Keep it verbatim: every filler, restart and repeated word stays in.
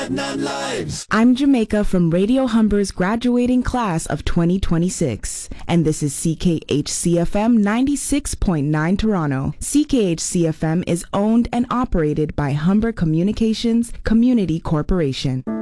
I'm Jamaica from Radio Humber's graduating class of twenty twenty-six, and this is C K H C F M ninety-six point nine Toronto. C K H C F M is owned and operated by Humber Communications Community Corporation.